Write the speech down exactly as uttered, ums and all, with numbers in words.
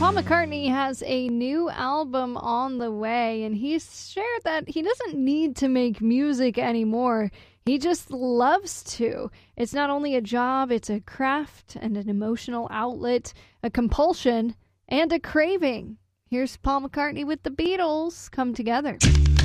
Paul McCartney has a new album on the way, and he's shared that he doesn't need to make music anymore. He just loves to. It's not only a job, it's a craft and an emotional outlet, a compulsion, and a craving. Here's Paul McCartney with the Beatles come together.